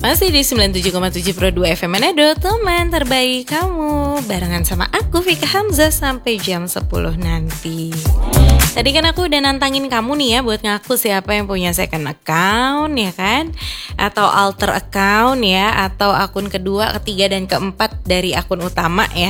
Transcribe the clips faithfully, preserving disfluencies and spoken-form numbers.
Masih di sembilan puluh tujuh koma tujuh Pro dua F M Manado, teman terbaik kamu. Barengan sama aku Vika Hamzah sampai jam sepuluh nanti. Tadi kan aku udah nantangin kamu nih ya buat ngaku siapa yang punya second account ya kan, atau alter account ya, atau akun kedua, ketiga, dan keempat dari akun utama ya.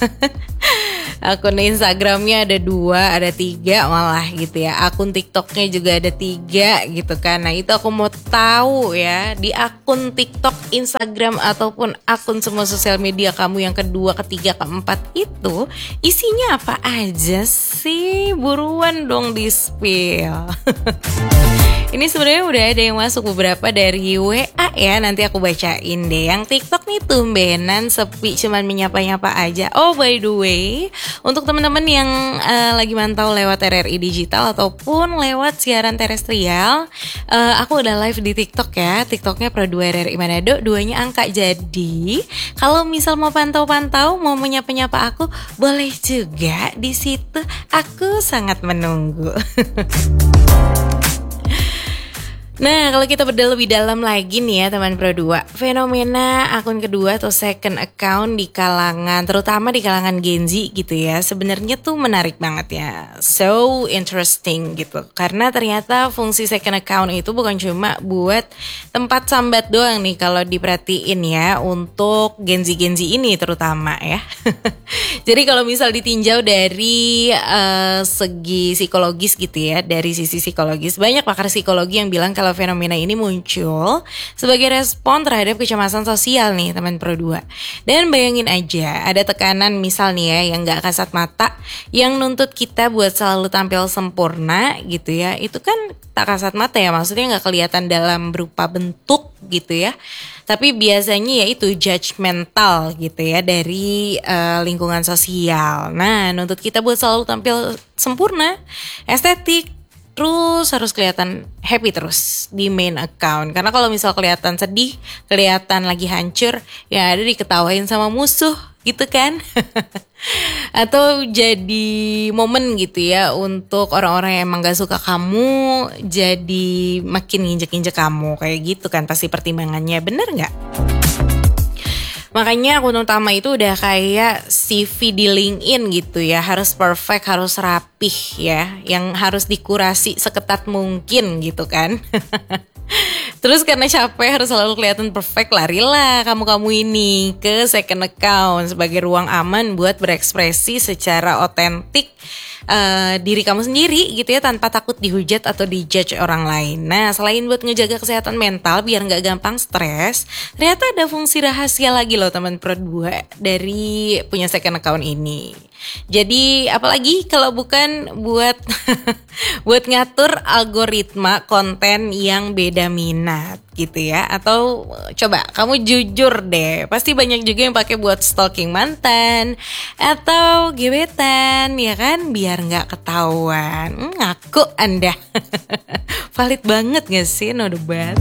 Akun Instagramnya ada dua, ada tiga malah gitu ya. Akun TikToknya juga ada tiga gitu kan. Nah itu aku mau tahu ya, di akun TikTok, Instagram, ataupun akun semua sosial media kamu yang kedua, ketiga, keempat itu isinya apa aja sih? Buruan dong di spill. Ini sebenarnya udah ada yang masuk beberapa dari W A ya, nanti aku bacain deh. Yang TikTok nih tumbenan sepi, cuman menyapa-nyapa aja. Oh by the way, untuk teman-teman yang uh, lagi mantau lewat R R I Digital ataupun lewat siaran terestrial, uh, aku udah live di TikTok ya. TikToknya Pro dua R R I Manado, duanya angka. Jadi kalau misal mau pantau-pantau, mau menyapa-nyapa aku, boleh juga di situ. Aku sangat menunggu. Nah, kalau kita bedah lebih dalam lagi nih ya teman Pro dua, fenomena akun kedua atau second account di kalangan, terutama di kalangan Gen Z gitu ya, sebenarnya tuh menarik banget ya. So interesting gitu. Karena ternyata fungsi second account itu bukan cuma buat tempat sambat doang nih kalau diperhatiin ya, untuk Gen Z-Gen Z ini terutama ya. Jadi kalau misal ditinjau dari uh, segi psikologis gitu ya, dari sisi psikologis, banyak pakar psikologi yang bilang kalau Kalau fenomena ini muncul sebagai respon terhadap kecemasan sosial nih teman Pro dua. Dan bayangin aja, ada tekanan misal nih ya yang gak kasat mata, yang nuntut kita buat selalu tampil sempurna gitu ya. Itu kan tak kasat mata ya, maksudnya gak kelihatan dalam berupa bentuk gitu ya, tapi biasanya ya itu judgmental gitu ya dari uh, lingkungan sosial. Nah, nuntut kita buat selalu tampil sempurna, estetik, terus harus kelihatan happy terus di main account. Karena kalau misal kelihatan sedih, kelihatan lagi hancur, ya ada diketawain sama musuh gitu kan. Atau jadi momen gitu ya untuk orang-orang yang emang gak suka kamu, jadi makin nginjek-nginjek kamu kayak gitu kan pasti pertimbangannya, bener gak? Makanya akun utama itu udah kayak C V di LinkedIn gitu ya, harus perfect, harus rapih ya, yang harus dikurasi seketat mungkin gitu kan. Terus karena capek harus selalu kelihatan perfect, larilah kamu-kamu ini ke second account sebagai ruang aman buat berekspresi secara otentik Uh, diri kamu sendiri gitu ya, tanpa takut dihujat atau dijudge orang lain. Nah, selain buat ngejaga kesehatan mental biar gak gampang stres, ternyata ada fungsi rahasia lagi loh teman Pro dua dari punya second account ini. Jadi apalagi kalau bukan buat buat ngatur algoritma konten yang beda minat gitu ya. Atau coba kamu jujur deh, pasti banyak juga yang pakai buat stalking mantan atau gebetan ya kan, biar nggak ketahuan. hmm, Ngaku Anda. Valid banget gak sih, no debat.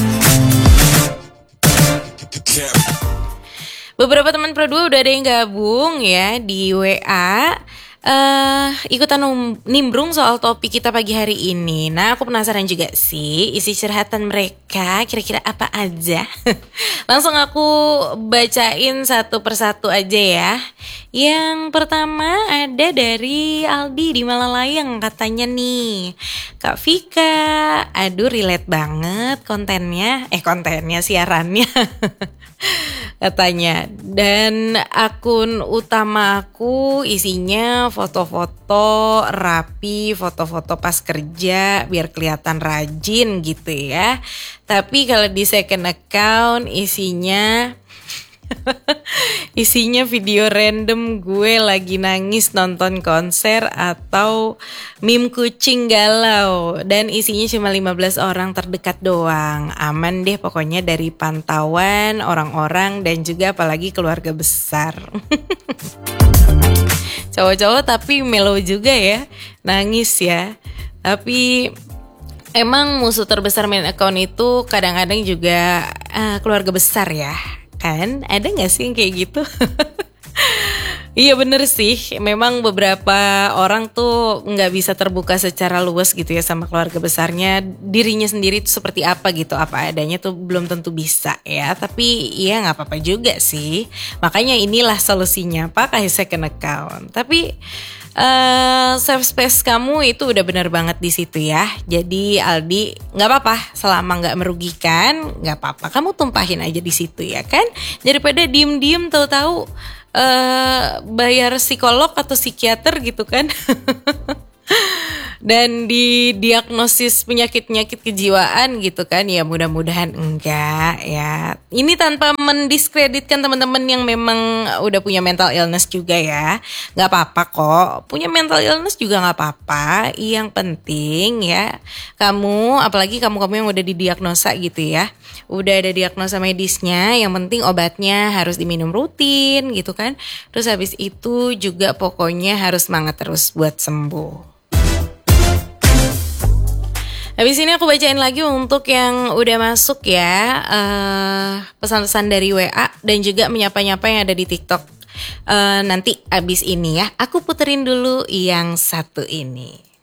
Beberapa teman Pro dua udah ada yang gabung ya di W A, uh, ikutan um, nimbrung soal topik kita pagi hari ini. Nah, aku penasaran juga sih isi curhatan mereka kira-kira apa aja. Langsung aku bacain satu persatu aja ya. Yang pertama ada dari Aldi di Malalayang, katanya nih, Kak Vika, aduh relate banget kontennya, eh kontennya siarannya. Katanya, dan akun utama aku isinya foto-foto rapi, foto-foto pas kerja biar kelihatan rajin gitu ya. Tapi kalau di second account isinya isinya video random gue lagi nangis nonton konser atau meme kucing galau, dan isinya cuma lima belas orang terdekat doang. Aman deh pokoknya dari pantauan orang-orang dan juga apalagi keluarga besar. Cowok-cowok tapi melo juga ya, nangis ya. Tapi emang musuh terbesar main account itu kadang-kadang juga uh, keluarga besar ya. Kan ada gak sih yang kayak gitu? Iya bener sih, memang beberapa orang tuh nggak bisa terbuka secara luas gitu ya sama keluarga besarnya. Dirinya sendiri tuh seperti apa gitu, apa adanya tuh belum tentu bisa ya. Tapi ya nggak apa-apa juga sih. Makanya inilah solusinya, pakai second account. Tapi uh, save space kamu itu udah bener banget di situ ya. Jadi Aldi nggak apa-apa, selama nggak merugikan nggak apa-apa. Kamu tumpahin aja di situ ya kan. Daripada diem-diem tahu-tahu Uh, bayar psikolog atau psikiater gitu kan. Dan didiagnosis penyakit-penyakit kejiwaan gitu kan. Ya mudah-mudahan enggak ya. Ini tanpa mendiskreditkan teman-teman yang memang udah punya mental illness juga ya. Gak apa-apa kok, punya mental illness juga gak apa-apa. Yang penting ya, kamu, apalagi kamu-kamu yang udah didiagnosa gitu ya, udah ada diagnosa medisnya, yang penting obatnya harus diminum rutin gitu kan. Terus habis itu juga pokoknya harus semangat terus buat sembuh. Habis ini aku bacain lagi untuk yang udah masuk ya, uh, pesan-pesan dari W A dan juga menyapa-nyapa yang ada di TikTok. Uh, nanti abis ini ya, aku puterin dulu yang satu ini.